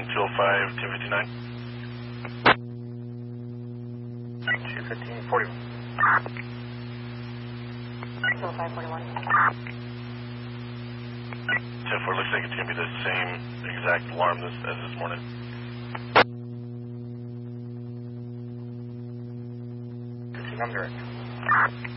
205, 259. 215, 41. 205, 41. 10-4, looks like it's going to be the same exact alarm as this morning. I'm direct.